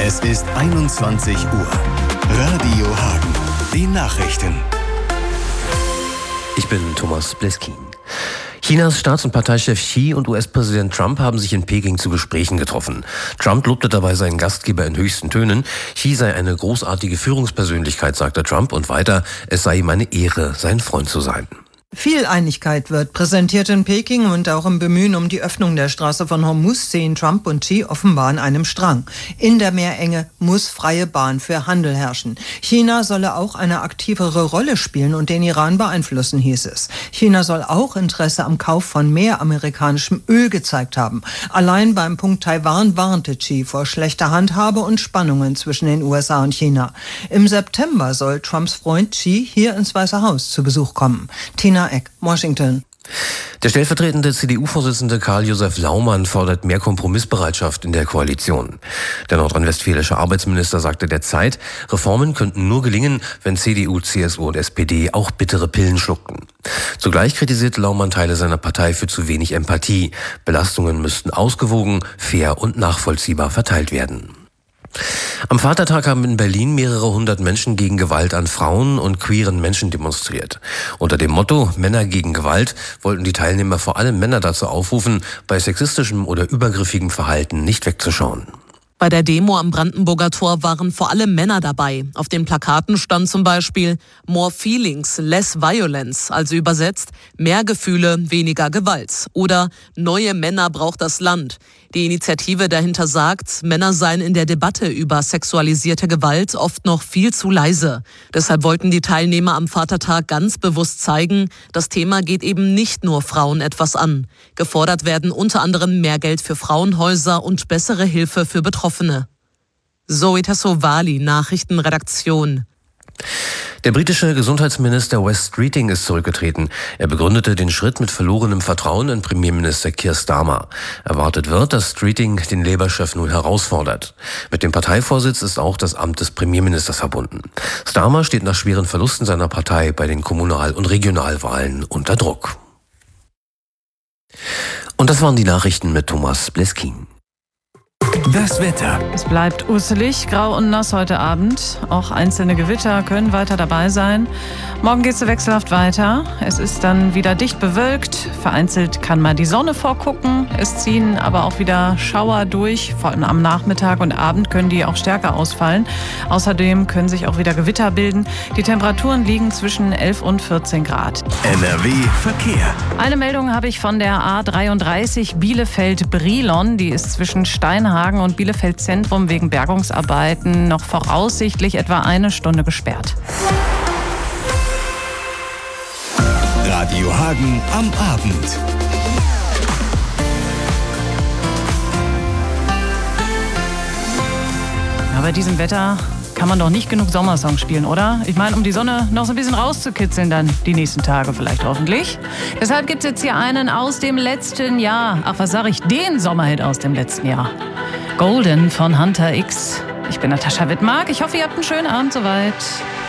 Es ist 21 Uhr. Radio Hagen. Die Nachrichten. Ich bin Thomas Bleskin. Chinas Staats- und Parteichef Xi und US-Präsident Trump haben sich in Peking zu Gesprächen getroffen. Trump lobte dabei seinen Gastgeber in höchsten Tönen. Xi sei eine großartige Führungspersönlichkeit, sagte Trump, und weiter, es sei ihm eine Ehre, sein Freund zu sein. Viel Einigkeit wird präsentiert in Peking und auch im Bemühen um die Öffnung der Straße von Hormuz ziehen Trump und Xi offenbar an einem Strang. In der Meerenge muss freie Bahn für Handel herrschen. China solle auch eine aktivere Rolle spielen und den Iran beeinflussen, hieß es. China soll auch Interesse am Kauf von mehr amerikanischem Öl gezeigt haben. Allein beim Punkt Taiwan warnte Xi vor schlechter Handhabe und Spannungen zwischen den USA und China. Im September soll Trumps Freund Xi hier ins Weiße Haus zu Besuch kommen. Tina Eck, Washington. Der stellvertretende CDU-Vorsitzende Karl-Josef Laumann fordert mehr Kompromissbereitschaft in der Koalition. Der nordrhein-westfälische Arbeitsminister sagte der Zeit, Reformen könnten nur gelingen, wenn CDU, CSU und SPD auch bittere Pillen schluckten. Zugleich kritisierte Laumann Teile seiner Partei für zu wenig Empathie. Belastungen müssten ausgewogen, fair und nachvollziehbar verteilt werden. Am Vatertag haben in Berlin mehrere hundert Menschen gegen Gewalt an Frauen und queeren Menschen demonstriert. Unter dem Motto Männer gegen Gewalt wollten die Teilnehmer vor allem Männer dazu aufrufen, bei sexistischem oder übergriffigem Verhalten nicht wegzuschauen. Bei der Demo am Brandenburger Tor waren vor allem Männer dabei. Auf den Plakaten stand zum Beispiel More Feelings, Less Violence, also übersetzt mehr Gefühle, weniger Gewalt. Oder Neue Männer braucht das Land. Die Initiative dahinter sagt, Männer seien in der Debatte über sexualisierte Gewalt oft noch viel zu leise. Deshalb wollten die Teilnehmer am Vatertag ganz bewusst zeigen, das Thema geht eben nicht nur Frauen etwas an. Gefordert werden unter anderem mehr Geld für Frauenhäuser und bessere Hilfe für Betroffene. Zoe Tassovali, Nachrichtenredaktion. Der britische Gesundheitsminister Wes Streeting ist zurückgetreten. Er begründete den Schritt mit verlorenem Vertrauen in Premierminister Keir Starmer. Erwartet wird, dass Streeting den Labour-Chef nun herausfordert. Mit dem Parteivorsitz ist auch das Amt des Premierministers verbunden. Starmer steht nach schweren Verlusten seiner Partei bei den Kommunal- und Regionalwahlen unter Druck. Und das waren die Nachrichten mit Thomas Bleskin. Das Wetter. Es bleibt usselig, grau und nass heute Abend. Auch einzelne Gewitter können weiter dabei sein. Morgen geht es wechselhaft weiter. Es ist dann wieder dicht bewölkt. Vereinzelt kann mal die Sonne vorgucken. Es ziehen aber auch wieder Schauer durch. Vor allem am Nachmittag und Abend können die auch stärker ausfallen. Außerdem können sich auch wieder Gewitter bilden. Die Temperaturen liegen zwischen 11 und 14 Grad. NRW Verkehr. Eine Meldung habe ich von der A33 Bielefeld-Brilon. Die ist zwischen Steinhagen und Bielefeld Zentrum wegen Bergungsarbeiten noch voraussichtlich etwa eine Stunde gesperrt. Radio Hagen am Abend. Ja, bei diesem Wetter kann man doch nicht genug Sommersongs spielen, oder? Ich meine, um die Sonne noch so ein bisschen rauszukitzeln dann die nächsten Tage vielleicht hoffentlich. Deshalb gibt es jetzt hier einen aus dem letzten Jahr. Ach, was sage ich? Den Sommerhit aus dem letzten Jahr. Golden von Hunter X. Ich bin Natascha Wittmark. Ich hoffe, ihr habt einen schönen Abend soweit.